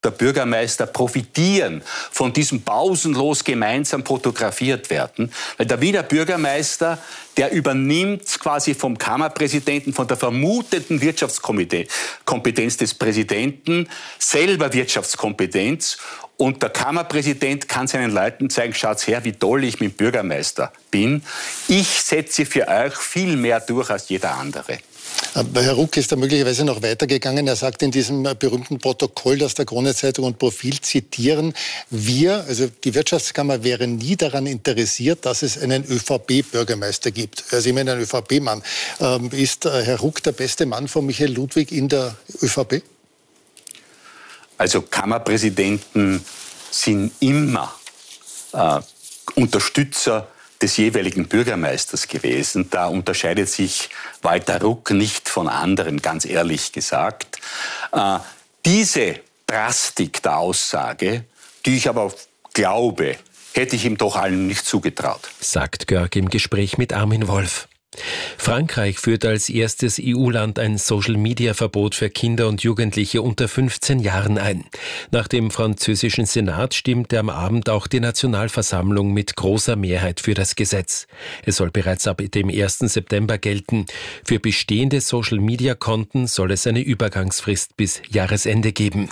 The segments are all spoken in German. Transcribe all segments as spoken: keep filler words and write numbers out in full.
der Bürgermeister profitieren von diesem pausenlos gemeinsam fotografiert werden. Weil der Wiener Bürgermeister, der übernimmt quasi vom Kammerpräsidenten, von der vermuteten Wirtschaftskompetenz des Präsidenten selber Wirtschaftskompetenz. Und der Kammerpräsident kann seinen Leuten zeigen, schaut her, wie toll ich mit dem Bürgermeister bin. Ich setze für euch viel mehr durch als jeder andere. Aber Herr Ruck ist da möglicherweise noch weitergegangen. Er sagt in diesem berühmten Protokoll, das der Krone-Zeitung und Profil zitieren, wir, also die Wirtschaftskammer, wäre nie daran interessiert, dass es einen ÖVP-Bürgermeister gibt. Er ist immerhin ein ÖVP-Mann. Ähm, ist äh, Herr Ruck der beste Mann von Michael Ludwig in der ÖVP? Also Kammerpräsidenten sind immer äh, Unterstützer des jeweiligen Bürgermeisters gewesen. Da unterscheidet sich Walter Ruck nicht von anderen, ganz ehrlich gesagt. Äh, diese Drastik der Aussage, die ich aber glaube, hätte ich ihm doch allen nicht zugetraut. Sagt Görg im Gespräch mit Armin Wolf. Frankreich führt als erstes E U-Land ein Social-Media-Verbot für Kinder und Jugendliche unter fünfzehn Jahren ein. Nach dem französischen Senat stimmte am Abend auch die Nationalversammlung mit großer Mehrheit für das Gesetz. Es soll bereits ab dem ersten September gelten. Für bestehende Social-Media-Konten soll es eine Übergangsfrist bis Jahresende geben.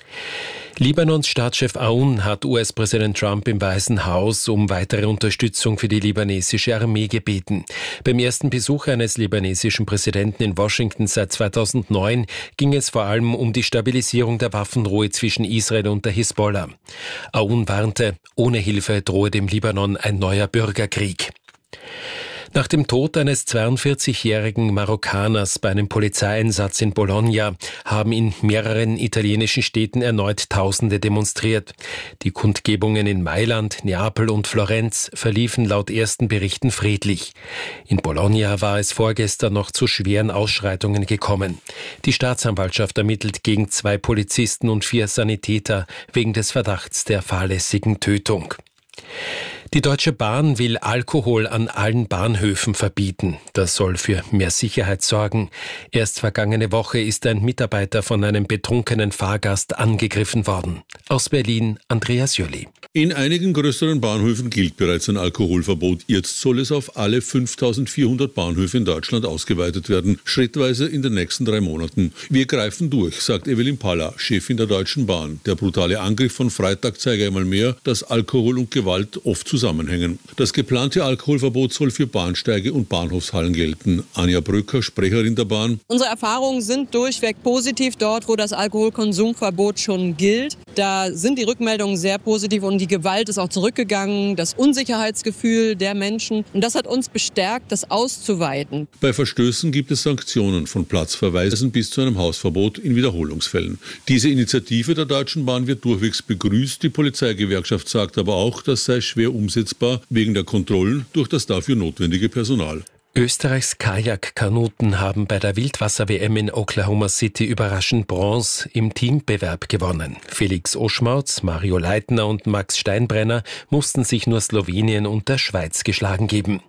Libanons Staatschef Aoun hat U S-Präsident Trump im Weißen Haus um weitere Unterstützung für die libanesische Armee gebeten. Beim ersten Besuch eines libanesischen Präsidenten in Washington seit zweitausendneun ging es vor allem um die Stabilisierung der Waffenruhe zwischen Israel und der Hisbollah. Aoun warnte, ohne Hilfe drohe dem Libanon ein neuer Bürgerkrieg. Nach dem Tod eines zweiundvierzigjährigen Marokkaners bei einem Polizeieinsatz in Bologna haben in mehreren italienischen Städten erneut Tausende demonstriert. Die Kundgebungen in Mailand, Neapel und Florenz verliefen laut ersten Berichten friedlich. In Bologna war es vorgestern noch zu schweren Ausschreitungen gekommen. Die Staatsanwaltschaft ermittelt gegen zwei Polizisten und vier Sanitäter wegen des Verdachts der fahrlässigen Tötung. Die Deutsche Bahn will Alkohol an allen Bahnhöfen verbieten. Das soll für mehr Sicherheit sorgen. Erst vergangene Woche ist ein Mitarbeiter von einem betrunkenen Fahrgast angegriffen worden. Aus Berlin, Andreas Jölli. In einigen größeren Bahnhöfen gilt bereits ein Alkoholverbot. Jetzt soll es auf alle fünftausendvierhundert Bahnhöfe in Deutschland ausgeweitet werden. Schrittweise in den nächsten drei Monaten. Wir greifen durch, sagt Evelyn Palla, Chefin der Deutschen Bahn. Der brutale Angriff von Freitag zeige einmal mehr, dass Alkohol und Gewalt oft zusammenhängen. Das geplante Alkoholverbot soll für Bahnsteige und Bahnhofshallen gelten. Anja Bröcker, Sprecherin der Bahn. Unsere Erfahrungen sind durchweg positiv dort, wo das Alkoholkonsumverbot schon gilt. Da sind die Rückmeldungen sehr positiv und die Gewalt ist auch zurückgegangen, das Unsicherheitsgefühl der Menschen. Und das hat uns bestärkt, das auszuweiten. Bei Verstößen gibt es Sanktionen von Platzverweisen bis zu einem Hausverbot in Wiederholungsfällen. Diese Initiative der Deutschen Bahn wird durchwegs begrüßt. Die Polizeigewerkschaft sagt aber auch, das sei schwer umsetzbar wegen der Kontrollen durch das dafür notwendige Personal. Österreichs Kajak-Kanuten haben bei der Wildwasser-W M in Oklahoma City überraschend Bronze im Teambewerb gewonnen. Felix Oschmautz, Mario Leitner und Max Steinbrenner mussten sich nur Slowenien und der Schweiz geschlagen geben.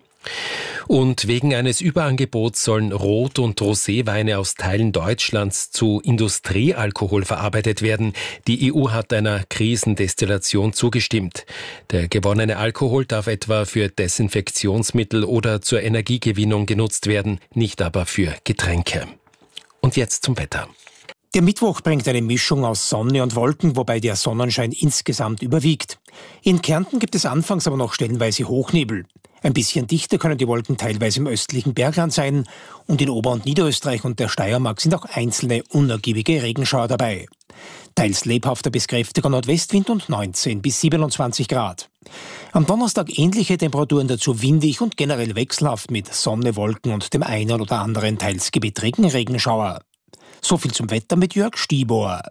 Und wegen eines Überangebots sollen Rot- und Roséweine aus Teilen Deutschlands zu Industriealkohol verarbeitet werden. Die E U hat einer Krisendestillation zugestimmt. Der gewonnene Alkohol darf etwa für Desinfektionsmittel oder zur Energiegewinnung genutzt werden, nicht aber für Getränke. Und jetzt zum Wetter. Der Mittwoch bringt eine Mischung aus Sonne und Wolken, wobei der Sonnenschein insgesamt überwiegt. In Kärnten gibt es anfangs aber noch stellenweise Hochnebel. Ein bisschen dichter können die Wolken teilweise im östlichen Bergland sein und in Ober- und Niederösterreich und der Steiermark sind auch einzelne unergiebige Regenschauer dabei. Teils lebhafter bis kräftiger Nordwestwind und neunzehn bis siebenundzwanzig Grad. Am Donnerstag ähnliche Temperaturen, dazu windig und generell wechselhaft mit Sonne, Wolken und dem einen oder anderen teils gewittrigen Regenschauer. So viel zum Wetter mit Jörg Stibor.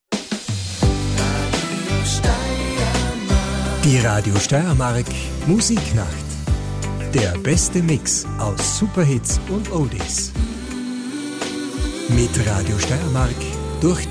Die Radio Steiermark Musiknacht. Der beste Mix aus Superhits und Oldies. Mit Radio Steiermark durch